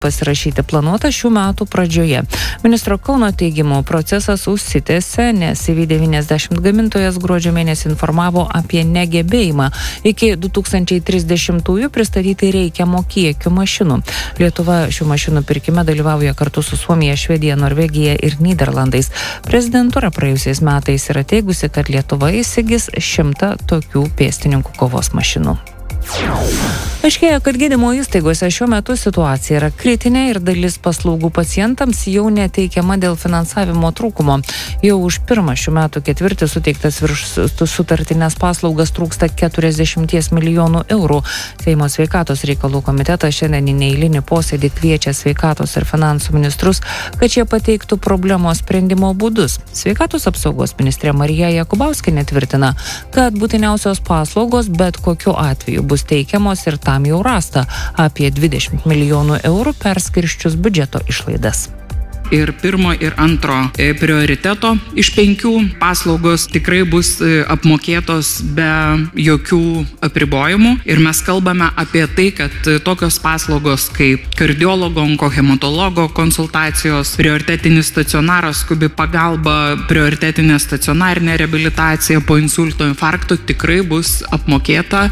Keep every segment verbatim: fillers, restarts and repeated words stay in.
pasirašyti planuota šių metų pradžioje. Ministro Kauno teigimu, procesas užsitęsė, nes C V devyniasdešimt gamintojas gruodžio mėnesį informavo apie negebėjimą iki du tūkstančiai trisdešimtųjų pristatyti reikiamo kiekio mašinų. Lietuva šių mašinų pirkime dalyvauja kartu su Suomija, Švedija, Norvegija ir Nyderlandais. Prezidentūra praėjusiais metais yra teigusi, kad Lietuva įsigys šimtą tokių pėstininkų kovos mašinų. Aiškėja, kad gydymo įstaigose šiuo metu situacija yra kritinė ir dalis paslaugų pacientams jau neteikiama dėl finansavimo trūkumo. Jau už pirmą šių metų ketvirtį suteiktas virš sutartinės paslaugas trūksta keturiasdešimt milijonų eurų. Seimo sveikatos reikalų komitetas šiandien į neeilinį posėdį kviečia sveikatos ir finansų ministrus, kad šie pateiktų problemos sprendimo būdus. Sveikatos apsaugos ministrė Marija Jakubauskienė tvirtina, kad būtiniausios paslaugos bet kokiu atveju bus teikiamos ir tam jau rasta apie dvidešimt milijonų eurų perskirsčius biudžeto išlaidas. Ir pirmo ir antro prioriteto iš penkių paslaugos tikrai bus apmokėtos be jokių apribojimų. Ir mes kalbame apie tai, kad tokios paslaugos kaip kardiologo, onkohematologo konsultacijos, prioritetinis stacionaras, skubi pagalba, prioritetinė stacionarinė reabilitacija po insulto infarkto tikrai bus apmokėta.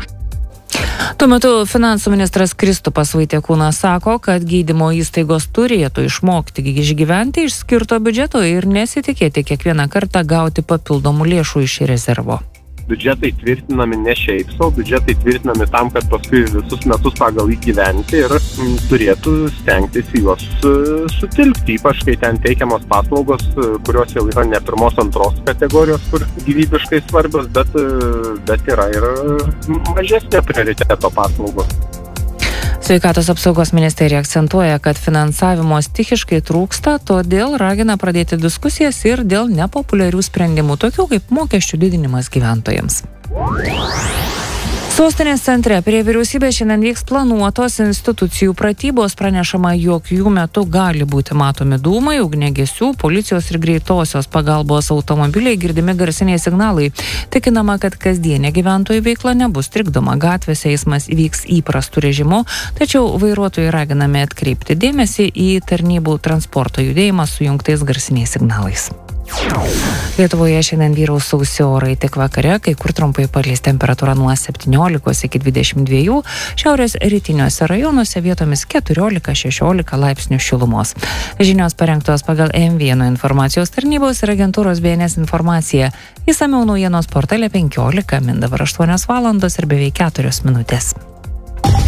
Tuo metu finansų ministras Kristupas Vaitiekūnas sako, kad gydymo įstaigos turėtų išmokti išgyventi iš skirto biudžeto ir nesitikėti kiekvieną kartą gauti papildomų lėšų iš rezervo. Biudžetai tvirtinami ne šiaip savo, biudžetai tvirtinami tam, kad paskui visus metus pagal įgyventi ir m, turėtų stengtis juos uh, sutilpti, ypač kai ten teikiamos paslaugos, uh, kurios jau yra ne pirmos, antros kategorijos, kur gyvybiškai svarbios, bet, uh, bet yra ir mažesnio prioriteto paslaugos. Sveikatos apsaugos ministerija akcentuoja, kad finansavimo stichiškai trūksta, todėl ragina pradėti diskusijas ir dėl nepopuliarių sprendimų, tokių kaip mokesčių didinimas gyventojams. Sostinės centre prie vyriausybės šiandien vyks planuotos institucijų pratybos. Pranešama, jog jų metu gali būti matomi dūmai, ugniagesių, policijos ir greitosios pagalbos automobiliai, girdimi garsiniai signalai. Tikinama, kad kasdienė gyventojų veikla nebus trikdoma. Gatvėse eismas vyks įprastu režimu, tačiau vairuotojai raginami atkreipti dėmesį į tarnybų transporto judėjimą su jungtais garsiniais signalais. Lietuvoje šiandien vyraus sausi orai, tik vakare, kai kur trumpai palis, temperatūra nuo septyniolikos iki dvidešimt dviejų, šiaurės rytiniuose rajonuose vietomis keturiolika šešiolika laipsnių šilumos. Žinios parengtos pagal M vienas informacijos tarnybos ir agentūros B N S informacija. Išsamiau naujienos portale penkiolika, min dabar aštuonios valandos ir beveik keturios minutės.